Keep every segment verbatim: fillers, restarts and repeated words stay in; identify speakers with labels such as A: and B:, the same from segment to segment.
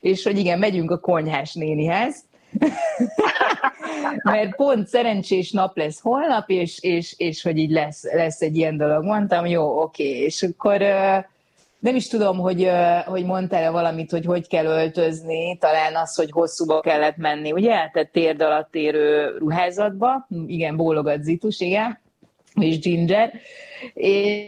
A: és hogy igen, megyünk a konyhás nénihez, mert pont szerencsés nap lesz holnap, és, és, és hogy így lesz, lesz egy ilyen dolog. Mondtam, jó, oké, és akkor nem is tudom, hogy, hogy mondtál-e valamit, hogy hogy kell öltözni, talán az, hogy hosszúba kellett menni, ugye? Tehát térd alatt érő ruházatba, igen, bólogat Zitus, igen, és Ginger, és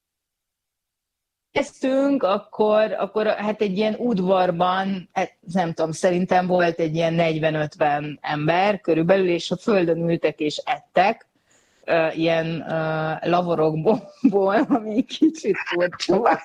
A: kezdtünk, akkor, akkor hát egy ilyen udvarban, hát nem tudom, szerintem volt egy ilyen negyven-ötven ember körülbelül, és a földön ültek és ettek, uh, ilyen uh, lavorokból, ami kicsit furcsa.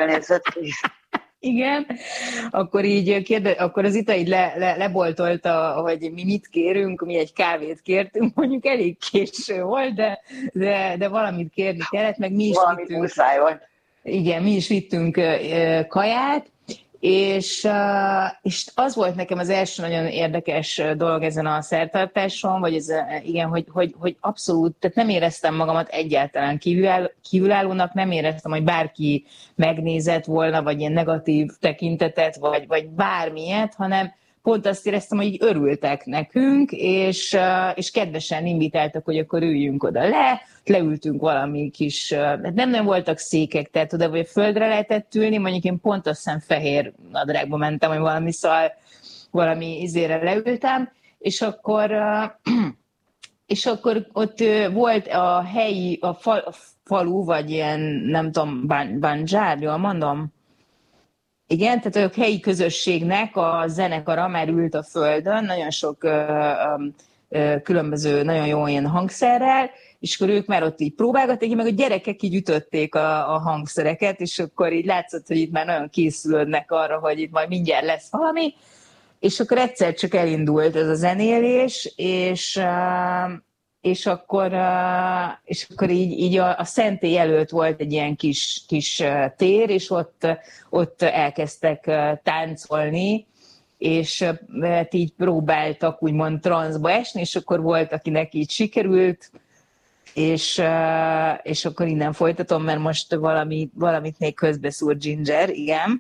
A: Igen, akkor így kérde, akkor az Ita így le, le, leboltolta, hogy mi mit kérünk, mi egy kávét kértünk, mondjuk elég késő volt, de, de, de valamit kérni kellett, meg mi is
B: Valami
A: vittünk.
B: muszáj volt.
A: Igen, mi is vittünk uh, kaját, és, uh, és az volt nekem az első nagyon érdekes dolog ezen a szertartáson, vagy ez, uh, igen, hogy, hogy, hogy abszolút, tehát nem éreztem magamat egyáltalán kívülálló, kívülállónak, nem éreztem, hogy bárki megnézett volna, vagy ilyen negatív tekintetet, vagy, vagy bármilyet, hanem pont azt éreztem, hogy így örültek nekünk, és, és kedvesen invitáltak, hogy akkor üljünk oda le, leültünk valami kis, nem nem voltak székek, tehát oda vagy a földre lehetett ülni, mondjuk én pont azt hiszem fehér nadrágba mentem, hogy valami szal, valami izére leültem, és akkor, és akkor ott volt a helyi, a, fal, a falu, vagy ilyen, nem tudom, Banjar, jól mondom? Igen, tehát a helyi közösségnek a zenekara már ült a földön, nagyon sok ö, ö, különböző, nagyon jó ilyen hangszerrel, és akkor ők már ott így próbálgatták, meg a gyerekek így ütötték a, a hangszereket, és akkor így látszott, hogy itt már nagyon készülődnek arra, hogy itt majd mindjárt lesz valami, és akkor egyszer csak elindult ez a zenélés, és... Ö, és akkor, és akkor így, így a, a szentély előtt volt egy ilyen kis, kis tér, és ott, ott elkezdtek táncolni, és hát így próbáltak úgymond transzba esni, és akkor volt, akinek így sikerült, és, és akkor innen folytatom, mert most valami, valamit még közbeszúr Ginger, igen.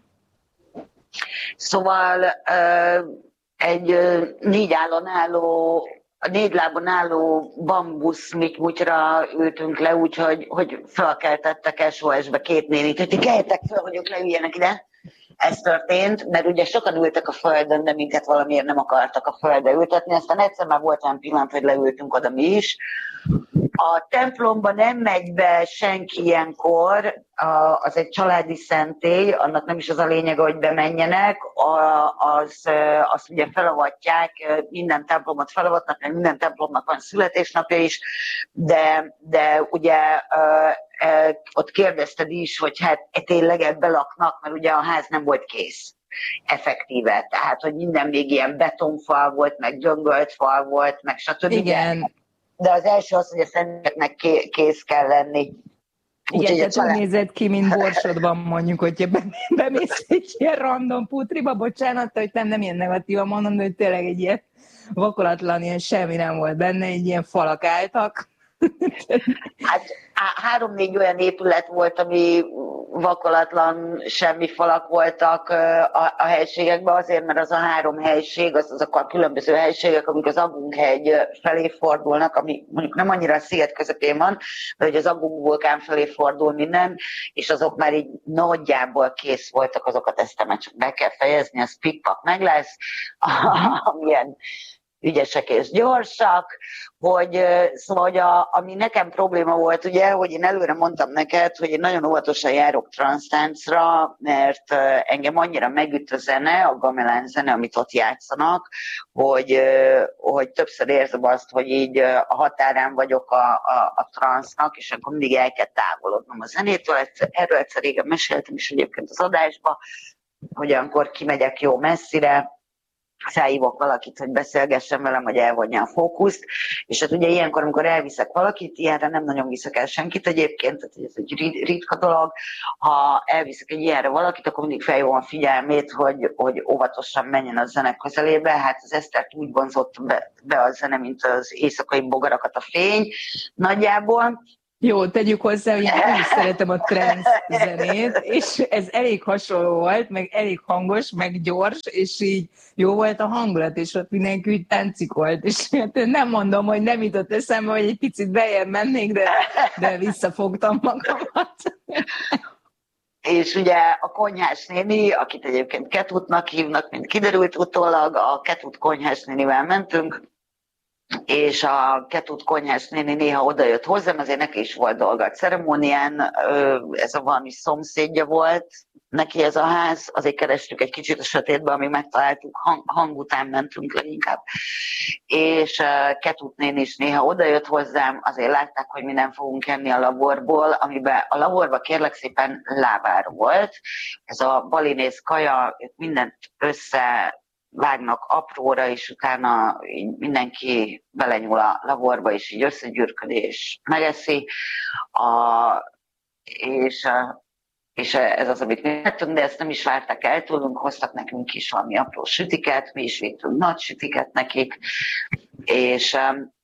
B: Szóval egy négy állon álló a négy lábon álló bambusz mikmutyra ültünk le, úgyhogy hogy felkeltettek es o es-be két nénit, hogy ti keljetek fel, hogy ők leüljenek ide. Ez történt, mert ugye sokan ültek a földön, de minket valamiért nem akartak a földre ültetni, aztán egyszer már volt olyan pillanat, hogy leültünk oda mi is. A templomba nem megy be senki ilyenkor, az egy családi szentély, annak nem is az a lényeg, hogy bemenjenek, az, azt ugye felavatják, minden templomot felavatnak, mert minden templomnak van születésnapja is, de, de ugye ott kérdezted is, hogy hát tényleg ebbe laknak, mert ugye a ház nem volt kész. Effektíve, tehát, hogy minden még ilyen betonfal volt, meg gyöngölt fal volt, meg stb.
A: Igen.
B: De az első az, hogy a szenteknek kész kell lenni.
A: Igen, úgy, tehát család... úgy nézett ki, mint Borsodban mondjuk, hogyha bemész egy ilyen random putriba, bocsánat, hogy nem, nem ilyen negatívan mondom, de hogy tényleg egy ilyen vakolatlan, ilyen semmi nem volt benne, egy ilyen falak álltak.
B: Hát három-négy olyan épület volt, ami vakolatlan, semmi falak voltak a, a helységekben, azért, mert az a három helység, az, azok a különböző helységek, amik az Agung-hegy felé fordulnak, ami mondjuk nem annyira a sziget közepén van, de hogy az Agung vulkán felé fordul minden, és azok már így nagyjából kész voltak, azokat ezt már csak be kell fejezni, az pikpak meg lesz, amilyen ügyesek és gyorsak, hogy szóval, hogy a, ami nekem probléma volt, ugye, hogy én előre mondtam neked, hogy én nagyon óvatosan járok transztáncra, mert engem annyira megüt a zene, a gamelán zene, amit ott játszanak, hogy, hogy többször érzem azt, hogy így a határán vagyok a, a, a transznak, és akkor mindig el kell távolodnom a zenétől. Erről egyszer régen meséltem is egyébként az adásba, hogy olyankor kimegyek jó messzire, felhívok valakit, hogy beszélgessen velem, hogy elvonja a fókuszt, és hát ugye ilyenkor, amikor elviszek valakit, ilyenre nem nagyon viszek el senkit egyébként, tehát ez egy ritka dolog, ha elviszek egy ilyenre valakit, akkor mindig felhívom a figyelmét, hogy, hogy óvatosan menjen a zene közelébe, hát az Esztert úgy vonzott be, be a zene, mint az éjszakai bogarakat a fény nagyjából,
A: Jó, tegyük hozzá, hogy én is szeretem a trance zenét, és ez elég hasonló volt, meg elég hangos, meg gyors, és így jó volt a hangulat, és ott mindenki úgy táncikolt, és hát nem mondom, hogy nem jutott eszembe, hogy egy picit bejebb mennék, de, de visszafogtam magamat.
B: És ugye a konyhás néni, akit egyébként Ketutnak hívnak, mint kiderült utólag, a Ketut konyhás nénivel mentünk, és a Ketut konyhás néni néha odajött hozzám, azért neki is volt dolga a ceremónián, ez a valami szomszédja volt, neki ez a ház, azért kerestük egy kicsit a sötétben, amíg megtaláltuk, hang, hang után mentünk leginkább. És Ketut néni is néha odajött hozzám, azért látták, hogy mi nem fogunk enni a laborból, amiben a laborban kérlek szépen lábár volt. Ez a balinész kaja, mindent össze vágnak apróra, és utána mindenki belenyúl a laborba, és így összegyűrködi, és megeszi. A, és, és ez az, amit mi vettünk, de ezt nem is várták el tőlünk, hoztak nekünk is valami apró sütiket, mi is vittünk nagy sütiket nekik, és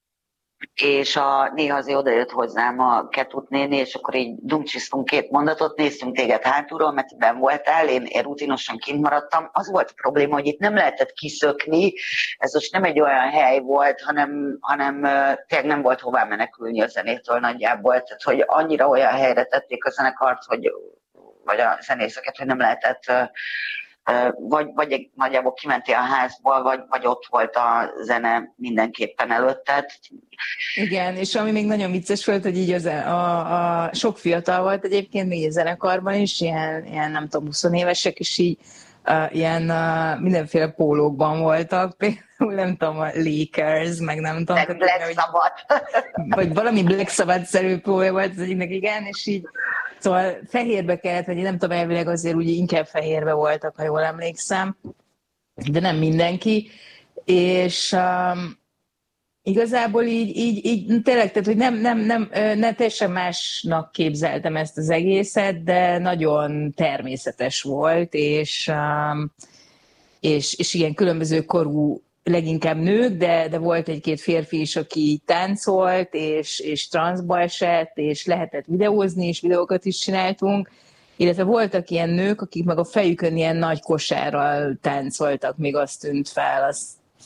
B: és a, néha azért odajött hozzám a Ketut néni, és akkor így dumcsisztunk két mondatot, néztünk téged hátulról, mert ben voltál, én, én rutinosan kint maradtam. Az volt a probléma, hogy itt nem lehetett kiszökni, ez most nem egy olyan hely volt, hanem, hanem tényleg nem volt hová menekülni a zenétől nagyjából, tehát hogy annyira olyan helyre tették a zenekart, hogy, vagy a zenészeket, hogy nem lehetett Vagy, vagy nagyjából kimentél a házból, vagy, vagy ott volt a zene mindenképpen előtted.
A: Igen, és ami még nagyon vicces volt, hogy így az, a, a sok fiatal volt egyébként még a zenekarban is, ilyen, ilyen nem tudom, húsz évesek, és így uh, ilyen uh, mindenféle pólókban voltak, például nem tudom, a Lakers, meg nem tudom.
B: Meg Black Sabbath.
A: Vagy valami Black Sabbath-szerű póló volt az egyiknek, igen, és így szóval fehérbe kellett, vagy nem tudom, elvileg azért úgy inkább fehérbe voltak, ha jól emlékszem, de nem mindenki, és um, igazából így, így, így tényleg, tehát, hogy nem, nem, nem, nem teljesen másnak képzeltem ezt az egészet, de nagyon természetes volt, és, um, és, és igen, különböző korú leginkább nők, de, de volt egy-két férfi is, aki táncolt, és, és transzba esett, és lehetett videózni, és videókat is csináltunk, illetve voltak ilyen nők, akik meg a fejükön ilyen nagy kosárral táncoltak, még azt tűnt fel, azt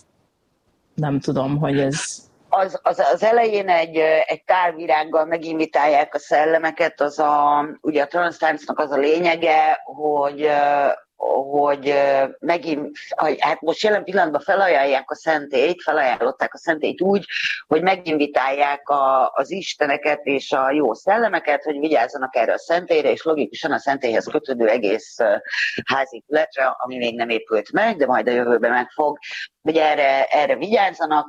A: nem tudom, hogy ez...
B: Az, az, az elején egy, egy tálvirággal meginvitálják a szellemeket, az a, ugye a transztáncnak az a lényege, hogy hogy megint, hát most jelen pillanatban felajánlják a szentélyt, felajánlották a szentélyt úgy, hogy meginvitálják a, az isteneket és a jó szellemeket, hogy vigyázzanak erre a szentélyre, és logikusan a szentélyhez kötődő egész házépületre, ami még nem épült meg, de majd a jövőben meg fog, hogy erre, erre vigyázzanak,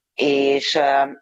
B: és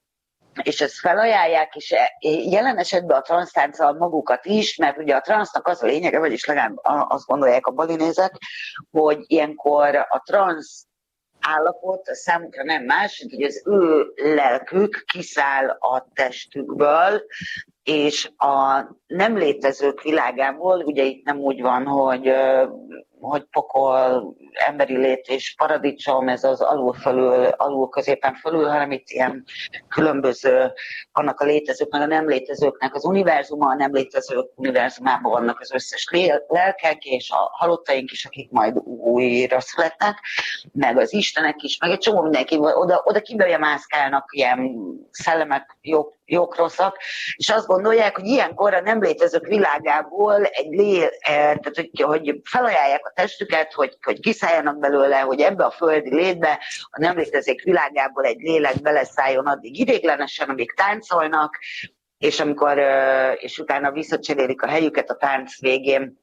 B: és ezt felajánlják, és jelen esetben a transztánccal magukat is, mert ugye a transznak az a lényege, vagyis legalább azt gondolják a balinézek, hogy ilyenkor a transz állapot a számukra nem más, mint hogy az ő lelkük kiszáll a testükből, és a nem létezők világából, ugye itt nem úgy van, hogy, hogy pokol, emberi lét és paradicsom, ez az alul fölül, alul középen fölül, hanem itt ilyen különböző, vannak a létezők, meg a nem létezőknek az univerzuma, a nem létezők univerzumában vannak az összes lelkek, és a halottaink is, akik majd újra születnek, meg az istenek is, meg egy csomó mindenki, oda, oda kibe mászkálnak ilyen szellemek, jók, jók, rosszak, és azt gondolják, hogy ilyenkor a nem létezők világából egy lé, tehát, hogy, hogy felajánlják a testüket, hogy, hogy kiszálljanak belőle, hogy ebbe a földi létbe a nem létezők világából egy lélek beleszálljon addig idéglenesen, amíg táncolnak, és amikor, és utána visszacserélik a helyüket a tánc végén,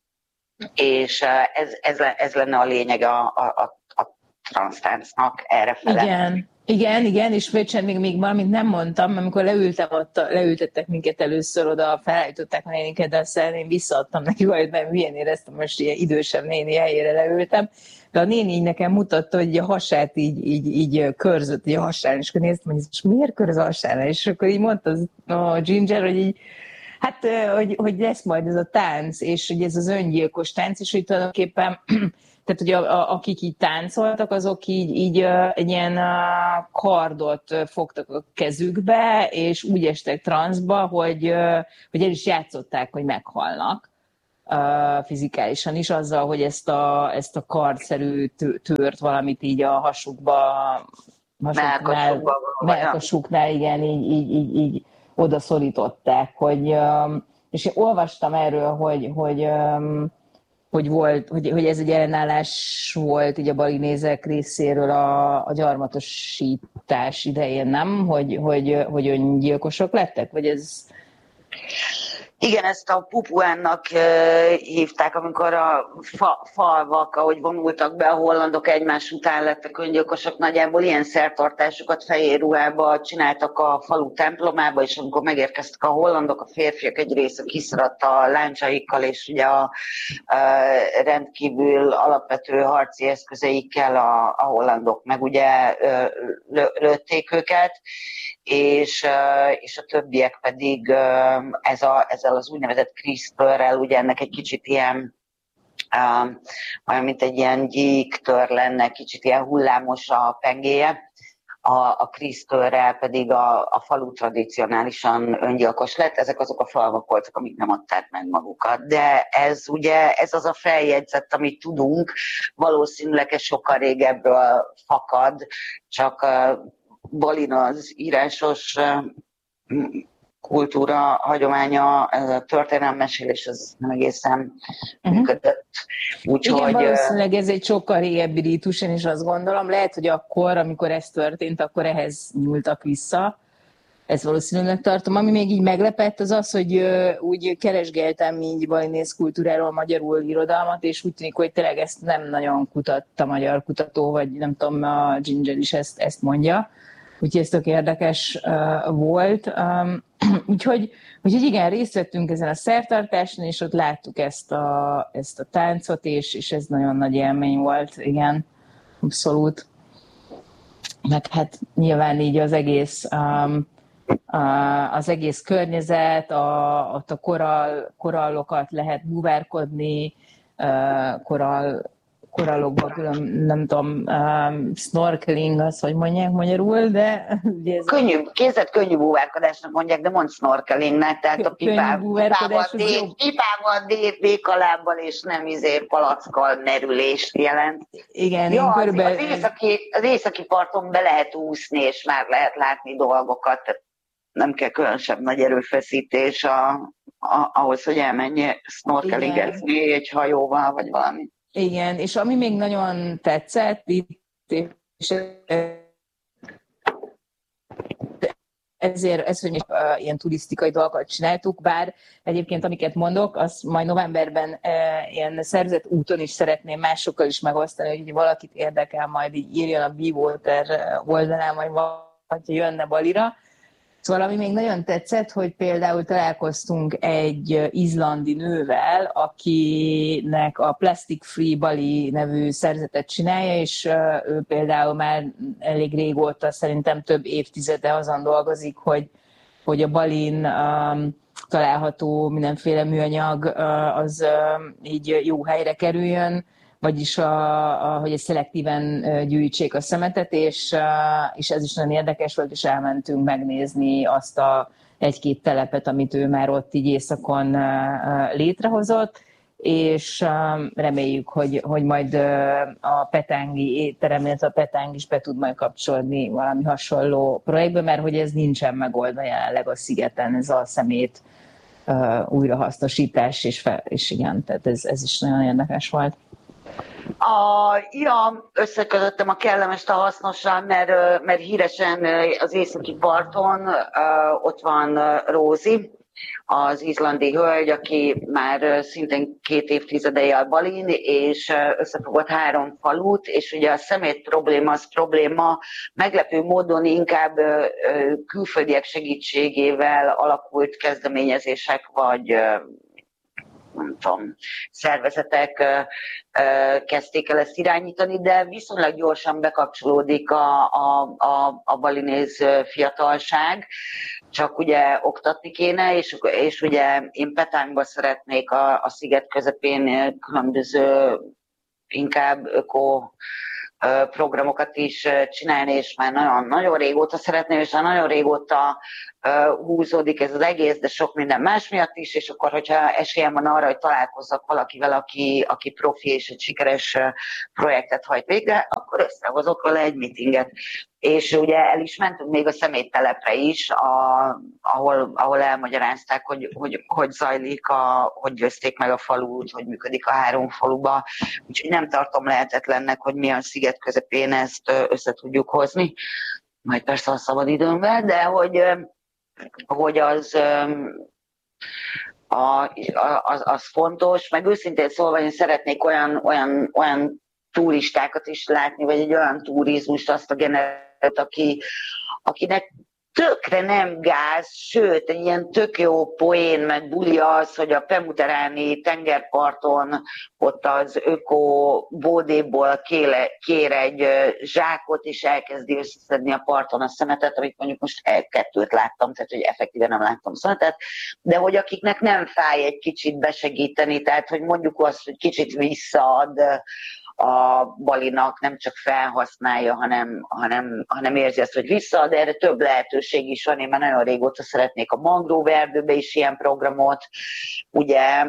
B: és ez, ez, ez lenne a lényeg a, a, a, a transztáncnak errefele.
A: Igen. Igen, igen, és Böcsen, még, még valamit nem mondtam, amikor leültem ott, leültettek minket először oda, felállították a néniket, de aztán én visszaadtam neki, hogy nem hülyén éreztem, most ilyen idősebb néni helyére leültem, de a néni így nekem mutatta, hogy a hasát így, így, így körzött, így a hasán, és akkor néztem, hogy ez miért körz a hasán, és akkor így mondta a Ginger, hogy így, hát, hogy, hogy lesz majd ez a tánc, és hogy ez az öngyilkos tánc, és hogy tulajdonképpen tehát hogy a, a, akik így táncoltak, azok így, így egy ilyen kardot fogtak a kezükbe, és úgy estek transzba, hogy, hogy el is játszották, hogy meghalnak fizikálisan is, azzal, hogy ezt a, ezt a kardszerű tőrt valamit így a hasukba, hasuknál, melkasuknál, igen, így, így, így, így oda szorították, hogy, és én olvastam erről, hogy, hogy, hogy, volt, hogy, hogy ez egy ellenállás volt így a balinézek részéről a, a gyarmatosítás idején, nem? Hogy, hogy, hogy öngyilkosok lettek? Vagy ez...
B: Igen, ezt a pupuánnak hívták, amikor a fa, falvak, ahogy vonultak be a hollandok, egymás után lettek öngyilkosok, nagyjából ilyen szertartásokat fehér ruhába csináltak a falu templomába, és amikor megérkeztek a hollandok, a férfiak egy része kiszaradt a láncsaikkal, és ugye a, a rendkívül alapvető harci eszközeikkel a, a hollandok meg ugye lőtték őket, és, és a többiek pedig ez a, ezzel az úgynevezett CRISPR-rel, ugye ennek egy kicsit ilyen, um, olyan, mint egy ilyen gyíktör lenne, kicsit ilyen hullámos a pengéje, a, a CRISPR-rel pedig a, a falu tradicionálisan öngyilkos lett, ezek azok a falvak voltak, amik nem adták meg magukat. De ez ugye, ez az a feljegyzet, amit tudunk, valószínűleg ez sokkal régebbről fakad, csak Balin az írásos kultúra hagyománya, ez a történelmmesélés, ez nem egészen uh-huh. működött.
A: Úgyhogy... Igen, valószínűleg ez egy sokkal régebbi rítus, én is azt gondolom. Lehet, hogy akkor, amikor ez történt, akkor ehhez nyúltak vissza. Ez valószínűleg tartom. Ami még így meglepett, az az, hogy úgy keresgéltem így balinész kultúráról magyarul irodalmat, és úgy tűnik, hogy tényleg ezt nem nagyon kutatta magyar kutató, vagy nem tudom, a Ginger is ezt, ezt mondja. Úgyhogy ez tök érdekes uh, volt. Um, úgyhogy, úgyhogy igen, részt vettünk ezen a szertartáson, és ott láttuk ezt a, ezt a táncot, és, és ez nagyon nagy élmény volt, igen, abszolút. Meg hát nyilván így az egész, um, uh, az egész környezet, a, ott a korall, korallokat lehet búvárkodni, uh, korall, korallokban külön, nem tudom, um, snorkeling, az, hogy mondják magyarul, de... Ez
B: könnyű, kézet könnyű búvárkodásnak mondják, de mond snorkelingnek, tehát a pipával, pipával, dékalábbal és nem izé palackkal merülést jelent.
A: Igen,
B: ja,
A: én körülbelül...
B: Az északi, az északi parton be lehet úszni, és már lehet látni dolgokat, nem kell különösebb nagy erőfeszítés a, a, ahhoz, hogy elmenj snorkelingezni egy hajóval, vagy valami.
A: Igen, és ami még nagyon tetszett, itt, és ezért ez, hogy mi uh, ilyen turisztikai dolgokat csináltuk, bár egyébként amiket mondok, azt majd novemberben uh, ilyen szervezett úton is szeretném másokkal is megosztani, hogy valakit érdekel, majd így írjon a Be-Water oldalán, majd vagy jönne Balira. Szóval ami még nagyon tetszett, hogy például találkoztunk egy izlandi nővel, akinek a Plastic Free Bali nevű szervezetet csinálja, és ő például már elég régóta, szerintem több évtizede azon dolgozik, hogy, hogy a Balin um, található mindenféle műanyag uh, az uh, így jó helyre kerüljön, vagyis a, a, hogy szelektíven gyűjtsék a szemetet, és, és ez is nagyon érdekes volt, és elmentünk megnézni azt a egy-két telepet, amit ő már ott így északon létrehozott, és reméljük, hogy, hogy majd a petángi étterem, illetve a petáng is be tud majd kapcsolódni valami hasonló projektbe, mert hogy ez nincsen megoldva jelenleg a szigeten, ez a szemét újrahasznosítás, és, fel, és igen, tehát ez, ez is nagyon érdekes volt.
B: A, ja, összekötöttem a kellemest a hasznossal, mert, mert híresen az északi parton uh, ott van Rózi, az izlandi hölgy, aki már szintén két évtizede él Balin, és összefogott három falut, és ugye a szemét probléma az probléma meglepő módon inkább külföldiek segítségével alakult kezdeményezések, vagy nem tudom, szervezetek kezdték el ezt irányítani, de viszonylag gyorsan bekapcsolódik a, a, a, a balinéz fiatalság, csak ugye oktatni kéne, és, és ugye én Petángba szeretnék a, a sziget közepén különböző inkább öko programokat is csinálni, és már nagyon, nagyon régóta szeretném, és már nagyon régóta húzódik ez az egész, de sok minden más miatt is, és akkor, hogyha esélyem van arra, hogy találkozzak valakivel, aki, aki profi és egy sikeres projektet hajt végre, akkor összehozok vele egy meetinget. És ugye el is mentünk még a szeméttelepre is, a, ahol, ahol elmagyarázták, hogy, hogy hogy zajlik, a, hogy győzték meg a falut, hogy működik a három faluba. Úgyhogy nem tartom lehetetlennek, hogy mi a sziget közepén ezt össze tudjuk hozni. Majd persze a szabadidőmben, de hogy, hogy az, a, az, az fontos, meg őszintén szólva én szeretnék olyan, olyan, olyan turistákat is látni, vagy egy olyan turizmust, azt a generációt, aki, akinek tökre nem gáz, sőt, egy ilyen tök jó poén, meg buli az, hogy a pemuteráni tengerparton ott az öko bódéból kér, kér egy zsákot, és elkezdi összeszedni a parton a szemetet, amit mondjuk most kettőt láttam, tehát hogy effektíve nem láttam szemetet, de hogy akiknek nem fáj egy kicsit besegíteni, tehát hogy mondjuk azt, hogy kicsit visszaad a Balinak, nem csak felhasználja, hanem, hanem, hanem érzi ezt, hogy visszaad, de erre több lehetőség is van. Én már nagyon régóta szeretnék a mangroveerdőbe is ilyen programot. Ugye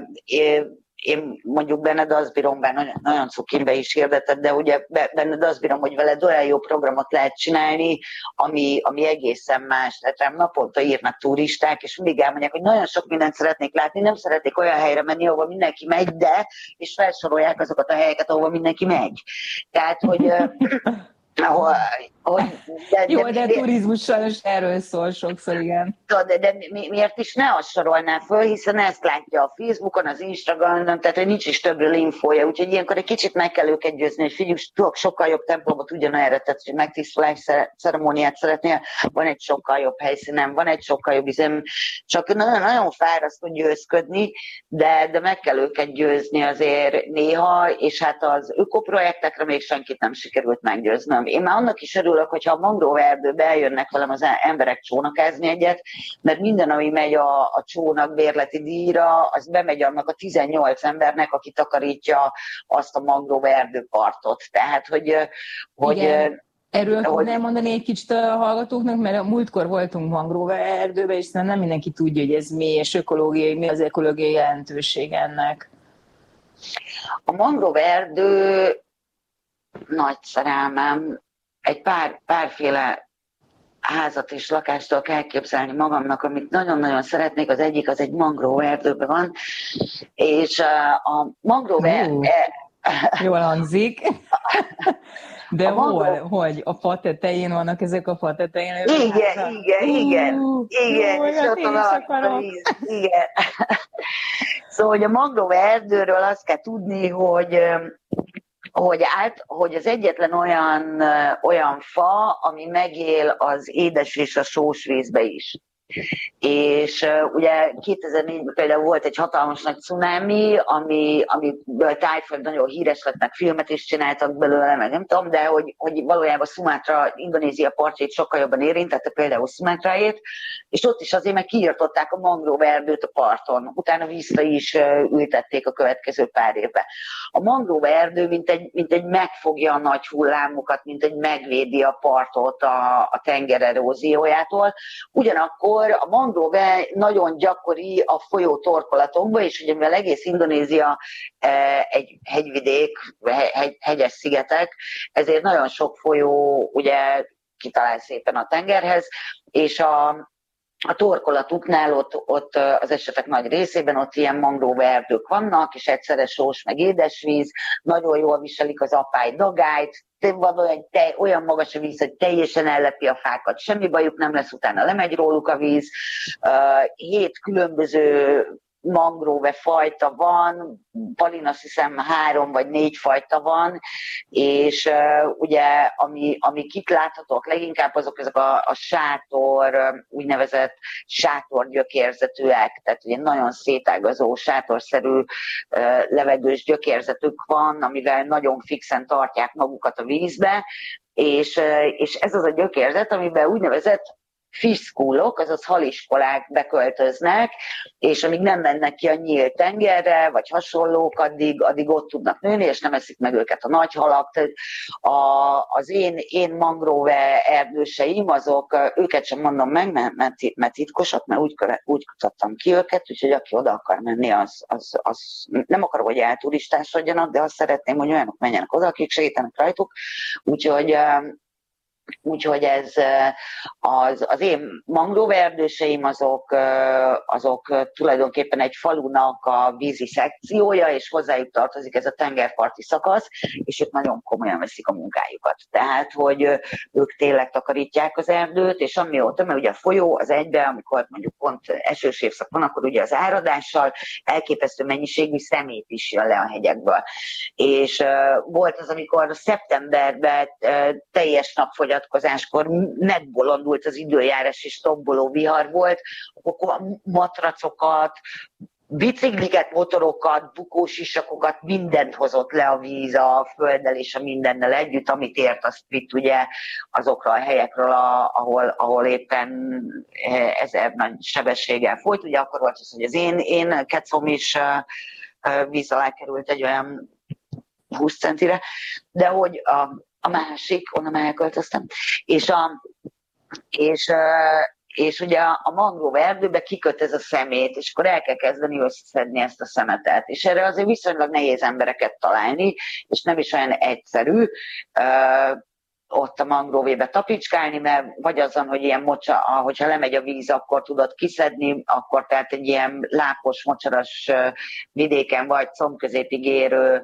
B: én mondjuk Benned azt bírom, bár nagyon, nagyon cukinbe is hirdetett, de ugye Benned azt bírom, hogy veled olyan jó programot lehet csinálni, ami, ami egészen más. Tehát rám naponta írnak turisták, és mindig elmondják, hogy nagyon sok mindent szeretnék látni, nem szeretnék olyan helyre menni, ahova mindenki megy, de, és felsorolják azokat a helyeket, ahova mindenki megy. Tehát, hogy... Ahol, hogy,
A: de, Jó, de, de, de turizmus sajnos erről szól sokszor, igen.
B: De, de mi, miért is ne azt sorolná föl, hiszen ezt látja a Facebookon, az Instagramon, tehát hogy nincs is többről infója, úgyhogy ilyenkor egy kicsit meg kell őket győzni, hogy figyelj, tudok sokkal jobb templomot ugyanerre, tehát hogy megtisztulás ceremóniát szeretnél, van egy sokkal jobb helyszínen, van egy sokkal jobb üzem, csak nagyon, nagyon fárasztó győzködni, de, de meg kell őket győzni azért néha, és hát az ökoprojektekre még senkit nem sikerült meggyőznöm. Én már annak is örülök, hogyha a mangroveerdőbe eljönnek velem az emberek csónakázni egyet, mert minden, ami megy a, a csónak bérleti díjra, az bemegy annak a tizennyolc embernek, aki takarítja azt a mangroveerdőpartot. Tehát, hogy... hogy
A: igen. Erről tudnál mondani egy kicsit a hallgatóknak, mert a múltkor voltunk mangroveerdőben, és nem mindenki tudja, hogy ez mi, és ökológiai, mi az ökológiai jelentőség ennek.
B: A mangroveerdő nagy szerelmem, egy pár, párféle házat és lakást kell elképzelni magamnak, amit nagyon-nagyon szeretnék. Az egyik az egy mangroveerdőben van, és a mangroveerdő...
A: Jól hangzik. De a hol? Mangrove... Hogy? A fa tetején vannak ezek a fa tetején?
B: Igen, házak? igen, igen, uh, igen, jó, és ott van a víz. Igen. Szóval, hogy a mangroveerdőről azt kell tudni, hogy Hogy, át, hogy az egyetlen olyan, olyan fa, ami megél az édes és a sós vízbe is. És uh, ugye kétezer-négyben például volt egy hatalmas nagy cunami, ami, amiből Tájföld nagyon híres lett, meg filmet is csináltak belőle, meg nem tudom, de hogy, hogy valójában Szumátra, Indonézia partjait sokkal jobban érintette, például Szumátráét, és ott is azért meg kiirtották a mangroveerdőt a parton, utána vissza is uh, ültették a következő pár évben. A mangroveerdő mint egy, mint egy megfogja a nagy hullámokat, mint egy megvédi a partot a, a tenger eróziójától, ugyanakkor a mangrove nagyon gyakori a folyó torkolatokban, és ugye mivel egész Indonézia egy hegyvidék, hegy, hegyes szigetek, ezért nagyon sok folyó ugye kitalál szépen a tengerhez, és a, a torkolatuknál ott, ott az esetek nagy részében ott ilyen mangroveerdők vannak, és egyszerre sós meg édesvíz, nagyon jól viselik az apály dagályt, van olyan, te, olyan magas a víz, hogy teljesen ellepi a fákat, semmi bajuk nem lesz, utána lemegy róluk a víz. Uh, hét különböző mangrove fajta van, Balin azt hiszem három vagy négy fajta van, és uh, ugye ami, ami kik láthatók leginkább azok ezek a, a sátor, úgynevezett sátorgyökérzetűek, tehát ugye nagyon szétágazó, sátorszerű uh, levegős gyökérzetük van, amivel nagyon fixen tartják magukat a vízbe, és, uh, és ez az a gyökérzet, amiben úgynevezett fish schoolok, azaz haliskolák beköltöznek, és amíg nem mennek ki a nyílt tengerre, vagy hasonlók, addig, addig ott tudnak nőni, és nem eszik meg őket a nagy halak. Tehát a, az én, én mangrove erdőseim, azok, őket sem mondom meg, mert, mert titkosak, mert úgy, úgy kutattam ki őket, úgyhogy aki oda akar menni, az, az, az nem akarok, hogy elturistásodjanak, de azt szeretném, hogy olyanok menjenek oda, akik segítenek rajtuk. Úgyhogy Úgyhogy ez az, az én mangroveerdőseim azok, azok tulajdonképpen egy falunak a vízi szekciója, és hozzájuk tartozik ez a tengerparti szakasz, és ők nagyon komolyan veszik a munkájukat. Tehát, hogy ők tényleg takarítják az erdőt, és amióta, mert ugye a folyó az egybe, amikor mondjuk pont esős évszak van, akkor ugye az áradással elképesztő mennyiségű szemét is jön le a hegyekből. És volt az, amikor szeptemberben teljes napfogyat kor megbolondult az időjárás, és tomboló vihar volt, akkor matracokat, bicikliket, motorokat, bukósisakokat, mindent hozott le a víz a földdel és a mindennel együtt, amit ért, azt vitt ugye azokra a helyekről, ahol, ahol éppen ezer nagy sebességgel folyt. Ugye akkor volt az, hogy az én, én kecom is víz alá került egy olyan húsz centire, de hogy a a másik, onnan elköltöztem, és, a, és, és ugye a mangrove erdőbe kiköt ez a szemét, és akkor el kell kezdeni összeszedni ezt a szemetet. És erre azért viszonylag nehéz embereket találni, és nem is olyan egyszerű ott a mangrovébe tapicskálni, mert vagy azon, hogy ilyen mocsa, hogyha lemegy a víz, akkor tudod kiszedni, akkor tehát egy ilyen lápos, mocsaras vidéken vagy combközépig érő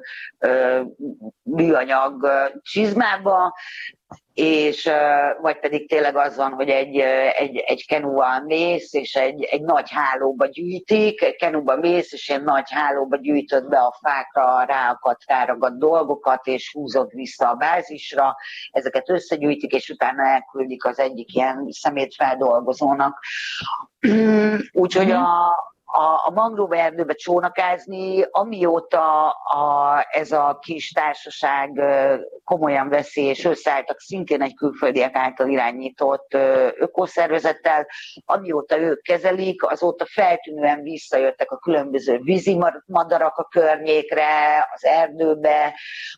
B: műanyag csizmába, és vagy pedig tényleg az van, hogy egy, egy, egy kenúval mész, és egy, egy nagy hálóba gyűjtik, egy kenúba mész, és ilyen nagy hálóba gyűjtöd be a fákra ráakadt, ráragadt dolgokat, és húzod vissza a bázisra, ezeket összegyűjtik, és utána elküldik az egyik ilyen szemétfeldolgozónak. Úgyhogy a A, a mangrove erdőbe csónakázni, amióta a, ez a kis társaság komolyan veszi, és összeálltak szintén egy külföldiek által irányított ökoszervezettel, amióta ők kezelik, azóta feltűnően visszajöttek a különböző vízi madarak a környékre, az erdőbe.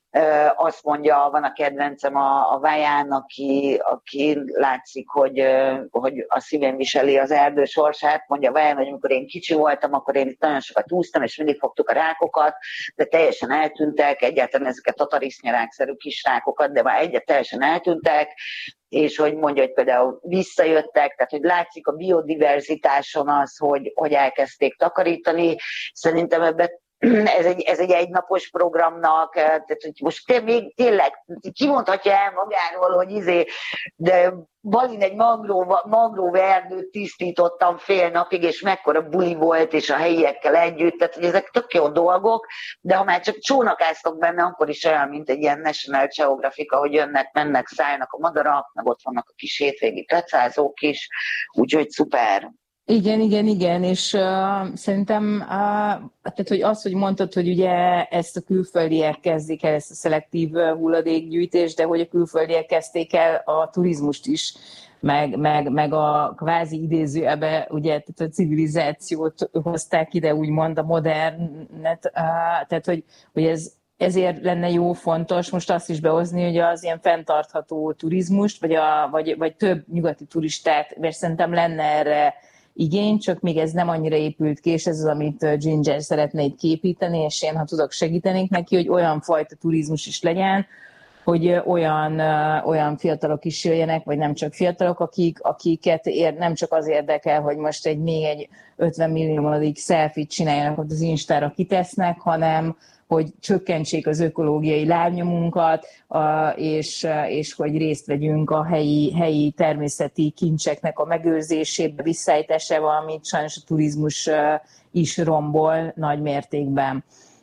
B: Azt mondja, van a kedvencem a, a Váján, aki, aki látszik, hogy, hogy a szívén viseli az erdő sorsát, mondja Váján, hogy amikor én kicsi voltam, akkor én itt nagyon sokat úsztam, és mindig fogtuk a rákokat, de teljesen eltűntek, egyáltalán ezeket tatarisznyarákszerű kis rákokat, de már egyet teljesen eltűntek, és hogy mondja, hogy például visszajöttek, tehát hogy látszik a biodiverzitáson az, hogy, hogy elkezdték takarítani. Szerintem ebben ez egy, ez egy egynapos programnak, tehát hogy most még tényleg kimondhatja el magáról, hogy izé, de Balin egy mangrove, mangrove erdőt tisztítottam fél napig, és mekkora buli volt, és a helyiekkel együtt, tehát hogy ezek tök jó dolgok, de ha már csak csónakáztok benne, akkor is olyan, mint egy ilyen National Geographic, ahogy jönnek, mennek, szállnak a madarak, meg ott vannak a kis hétvégi precázók is, úgyhogy szuper.
A: Igen, igen, igen, és uh, szerintem, uh, tehát, hogy az, hogy mondtad, hogy ugye ezt a külföldiek kezdik el, ezt a szelektív hulladékgyűjtést, de hogy a külföldiek kezdték el a turizmust is, meg, meg, meg a kvázi idéző ebbe, ugye, tehát a civilizációt hozták ide, úgymond a modernet, uh, tehát, hogy, hogy ez ezért lenne jó, fontos most azt is behozni, hogy az ilyen fenntartható turizmust, vagy, a, vagy, vagy több nyugati turistát, mert szerintem lenne erre igény, csak még ez nem annyira épült ki, és ez az, amit Ginger szeretne itt képíteni, és én, ha tudok, segítenék neki, hogy olyan fajta turizmus is legyen, hogy olyan, olyan fiatalok is jöjjenek, vagy nem csak fiatalok, akik, akiket ér, nem csak az érdekel, hogy most egy még egy ötven milliómodik selfie-t csináljanak, hogy az Instára kitesznek, hanem hogy csökkentsék az ökológiai lábnyomunkat, és, és hogy részt vegyünk a helyi, helyi természeti kincseknek a megőrzésébe, visszaejtésébe, amit sajnos a turizmus is rombol nagy mértékben.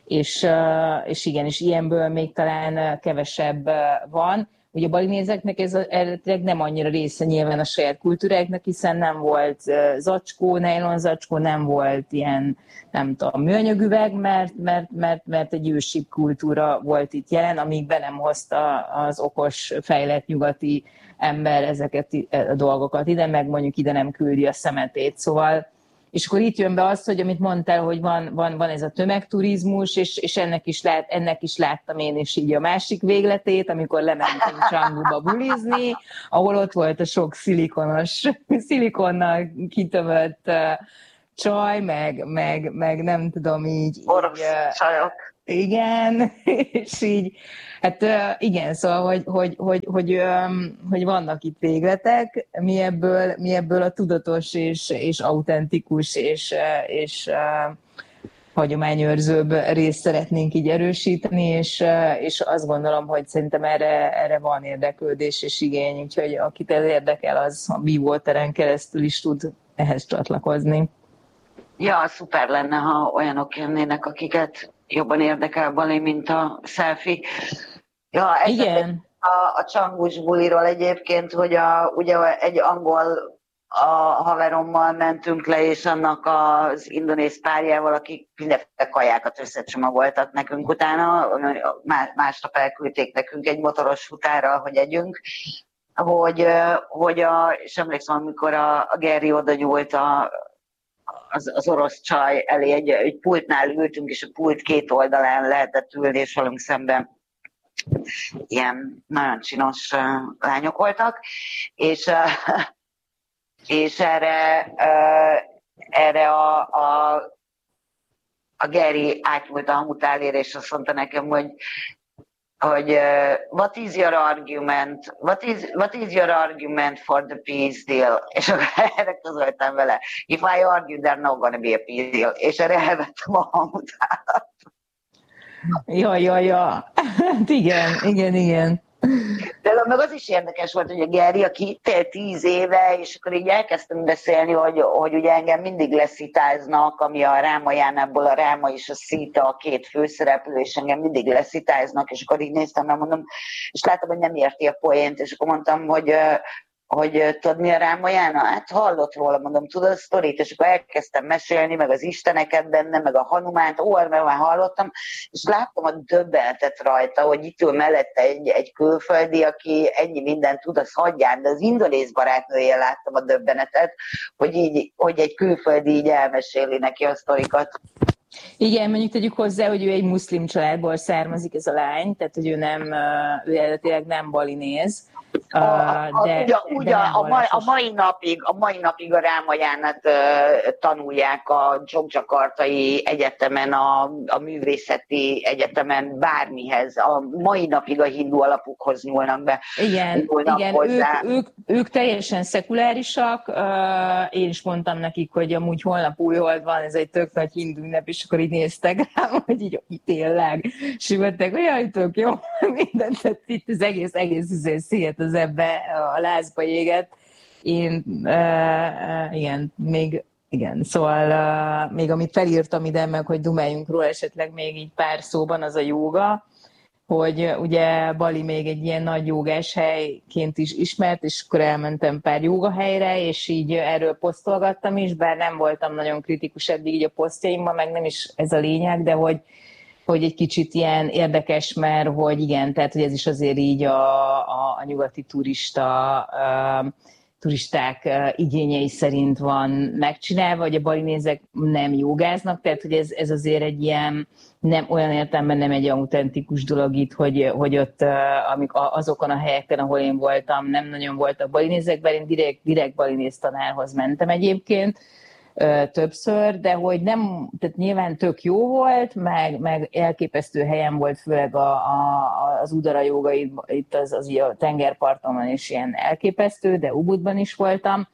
A: és, és igen, és ilyenből még talán kevesebb van. Ugye a balinézeknek ez eredetileg nem annyira része nyilván a saját kultúráknak, hiszen nem volt zacskó, nylon zacskó, nem volt ilyen, nem tudom, műanyagüveg, mert, mert, mert, mert egy ősi kultúra volt itt jelen, amíg be nem hozta az okos, fejlett nyugati ember ezeket a dolgokat ide, meg mondjuk ide nem küldi a szemetét. Szóval és akkor itt jön be az, hogy amit mondtál, hogy van, van, van ez a tömegturizmus, és, és ennek, is lát, ennek is láttam én is így a másik végletét, amikor lementünk Cangguba bulizni, ahol ott volt a sok szilikonos, szilikonnal kitömött uh, csaj, meg, meg, meg nem tudom így...
B: Orosz
A: így, uh,
B: csajok.
A: Igen, és így, hát igen, szóval, hogy, hogy, hogy, hogy, hogy vannak itt végletek, mi ebből, mi ebből a tudatos és, és autentikus és, és hagyományőrzőbb részt szeretnénk így erősíteni, és, és azt gondolom, hogy szerintem erre, erre van érdeklődés és igény, úgyhogy akit ez érdekel, az a Be-Wateren keresztül is tud ehhez csatlakozni.
B: Ja, szuper lenne, ha olyanok jönnének, akiket jobban érdekel Bali, mint a selfie. Ja,
A: igen.
B: A, a Canggus buliról egyébként, hogy a, ugye egy angol a haverommal mentünk le, és annak az indonéz párjával, akik mindenféle kajákat összecsomagoltak nekünk utána, másnap elküldték nekünk egy motoros futára, hogy együnk, hogy, hogy a, és emlékszem, amikor a, a Geri oda nyúlt a Az, az orosz csaj elé egy, egy pultnál ültünk, és a pult két oldalán lehetett ülni, és velünk szemben ilyen nagyon csinos uh, lányok voltak, és, uh, és erre, uh, erre a, a, a Geri átnyúlt a hamutálére, és azt mondta nekem, hogy hogy uh, what is your argument, what is, what is your argument for the peace deal? És akkor erre közöltem vele, if I argue, there's not gonna be a peace deal. És erre elvettem a hamutálat.
A: Ja, ja, ja. Hát igen, igen, igen.
B: De meg az is érdekes volt, hogy a Geri, aki itt él tíz éve, és akkor így elkezdtem beszélni, hogy, hogy ugye engem mindig leszitáznak, ami a Rámajánából a Ráma és a Szita a két főszereplő, és engem mindig leszitáznak, és akkor így néztem, mert mondom, és láttam, hogy nem érti a poént, és akkor mondtam, hogy hogy tudod, mi a Rámajána? Hát hallott róla, mondom, tudod a sztorit, és akkor elkezdtem mesélni, meg az isteneket benne, meg a Hanumánt, ó, mert már hallottam, és láttam a döbbenetet rajta, hogy itt ül mellette egy, egy külföldi, aki ennyi mindent tud, az hagyján, de az indonéz barátnőjén láttam a döbbenetet, hogy, így, hogy egy külföldi így elmeséli neki a sztorikat.
A: Igen, mondjuk tegyük hozzá, hogy ő egy muszlim családból származik ez a lány, tehát hogy ő nem, ő eredetileg nem balinéz.
B: A, a, de, ugye, ugye de a, mai, a, mai napig, a mai napig a Rámajánát uh, tanulják a Dzsongdzsakartai Egyetemen, a, a Művészeti Egyetemen, bármihez. A mai napig a hindu alapukhoz nyúlnak be.
A: Igen, igen, ők, ők, ők teljesen szekulárisak. Uh, én is mondtam nekik, hogy amúgy holnap újhold van, ez egy tök nagy hindu ünnep, és akkor így néztek rám, hogy így tényleg. És így mondták, hogy jaj, tök jó, mindent, tehát itt az egész, egész szélet az ebbe a lázba égett. Én, uh, igen, még, igen, szóval uh, még amit felírtam ide, meg hogy dumáljunk róla esetleg még így pár szóban, az a jóga, hogy ugye Bali még egy ilyen nagy jogás helyként is ismert, és akkor elmentem pár jogahelyre, és így erről posztolgattam is, bár nem voltam nagyon kritikus eddig így a posztjaimban, meg nem is ez a lényeg, de hogy hogy egy kicsit ilyen érdekes, mert hogy igen, tehát hogy ez is azért így a, a, a nyugati turista, uh, turisták uh, igényei szerint van megcsinálva, hogy a balinézek nem jogáznak, tehát hogy ez, ez azért egy ilyen, nem, olyan értelemben nem egy autentikus dolog itt, hogy, hogy ott uh, amik azokon a helyeken, ahol én voltam, nem nagyon voltak balinézek, bár én direkt, direkt balinéz tanárhoz mentem egyébként, többször, de hogy nem, tehát nyilván tök jó volt, meg, meg elképesztő helyen volt, főleg a, a, az Udara jóga itt az, az a tengerparton is ilyen elképesztő, de Ubudban is voltam.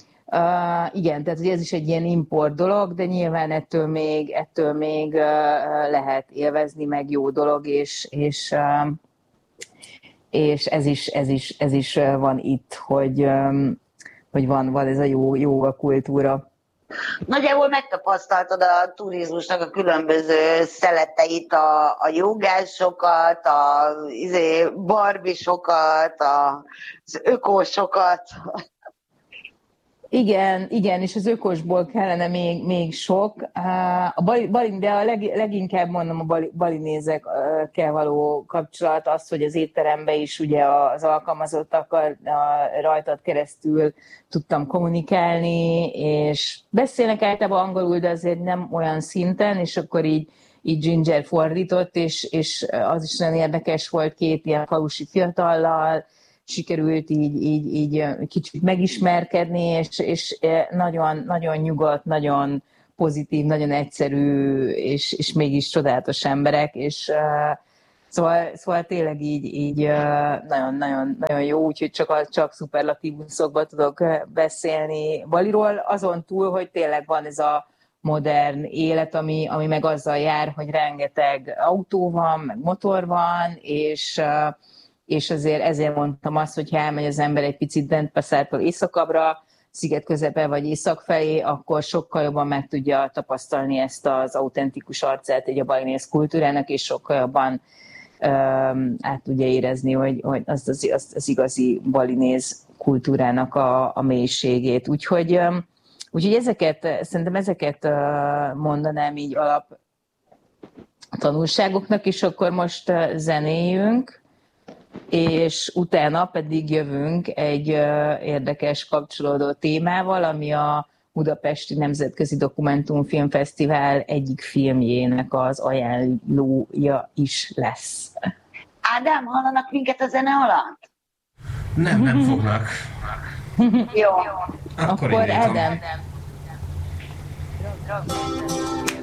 A: Uh, igen, tehát ez is egy ilyen import dolog, de nyilván ettől még, ettől még uh, lehet élvezni, meg jó dolog, és, és, uh, és ez, is, ez, is, ez is van itt, hogy, um, hogy van, van ez a jó, jóga kultúra.
B: Nagyjából megtapasztaltad a turizmusnak a különböző szeleteit, a, a jogásokat, a izé, barbisokat, a, az ökósokat.
A: Igen, igen, és az ökosból kellene még, még sok. A bali, bali, de a leg, leginkább mondom a bali, balinézekkel való kapcsolat az, hogy az étteremben is ugye az alkalmazottakkal rajtad keresztül tudtam kommunikálni, és beszélnek általában angolul, de azért nem olyan szinten, és akkor így, így Ginger fordított, és, és az is nagyon érdekes volt, két ilyen falusi fiatallal sikerült így, így, így kicsit megismerkedni, és, és nagyon, nagyon nyugodt, nagyon pozitív, nagyon egyszerű, és, és mégis csodálatos emberek, és uh, szóval, szóval tényleg így, így uh, nagyon, nagyon, nagyon jó, úgyhogy csak, csak szuperlatívuszokban tudok beszélni Baliról, azon túl, hogy tényleg van ez a modern élet, ami, ami meg azzal jár, hogy rengeteg autó van, meg motor van, és uh, és azért ezért mondtam azt, hogy ha elmegy az ember egy picit Denpasartól északabbra, sziget közepe vagy észak felé, akkor sokkal jobban meg tudja tapasztalni ezt az autentikus arcát egy a balinész kultúrának, és sokkal jobban um, át tudja érezni, hogy, hogy az, az, az, az igazi balinész kultúrának a, a mélységét. Úgyhogy, um, úgyhogy ezeket, szerintem ezeket uh, mondanám így alap tanulságoknak, és akkor most uh, zenéjünk, és utána pedig jövünk egy uh, érdekes kapcsolódó témával, ami a Budapesti Nemzetközi Dokumentumfilmfesztivál egyik filmjének az ajánlója is lesz.
B: Ádám, hallanak minket a zene alatt?
C: Nem, nem fognak.
B: Jó.
A: Akkor, Akkor Ádám.